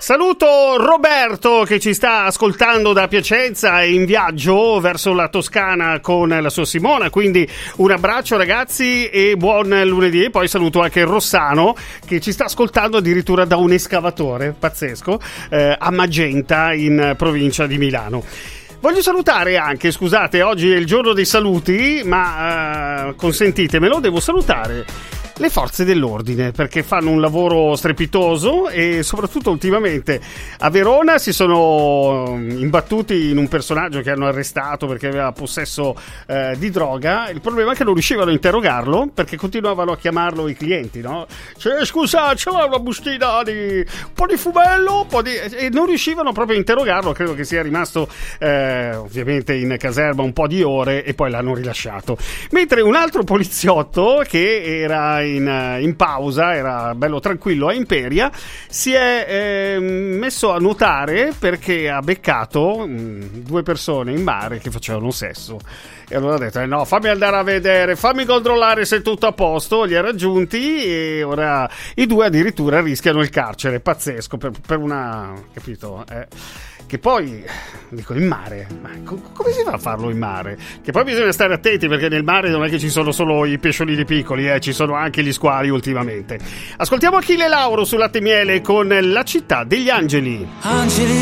Saluto Roberto che ci sta ascoltando da Piacenza e in viaggio verso la Toscana con la sua Simona, quindi un abbraccio ragazzi e buon lunedì. E poi saluto anche Rossano che ci sta ascoltando addirittura da un escavatore pazzesco a Magenta in provincia di Milano. Voglio salutare anche, scusate, oggi è il giorno dei saluti, ma consentitemelo, devo salutare le forze dell'ordine perché fanno un lavoro strepitoso e soprattutto ultimamente a Verona si sono imbattuti in un personaggio che hanno arrestato perché aveva possesso di droga. Il problema è che non riuscivano a interrogarlo perché continuavano a chiamarlo i clienti, no? Cioè, scusa, c'è una bustina di un po' di fumello, un po' di... e non riuscivano proprio a interrogarlo. Credo che sia rimasto ovviamente in caserma un po' di ore e poi l'hanno rilasciato, mentre un altro poliziotto che era in pausa, era bello tranquillo a Imperia, si è messo a nuotare perché ha beccato due persone in mare che facevano sesso e allora ha detto no, fammi andare a vedere, fammi controllare se è tutto a posto. Li ha raggiunti e ora i due addirittura rischiano il carcere. Pazzesco, per una, capito, che poi dico in mare, ma come si fa a farlo in mare? Che poi bisogna stare attenti perché nel mare non è che ci sono solo i pesciolini piccoli, ci sono anche gli squali ultimamente. Ascoltiamo Achille Lauro su Latte e Miele con La città degli angeli. Angeli